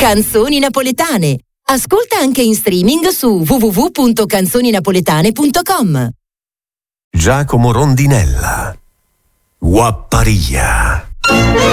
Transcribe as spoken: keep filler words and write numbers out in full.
Canzoni napoletane. Ascolta anche in streaming su w w w punto canzoni napoletane punto com. Giacomo Rondinella. Guapparia.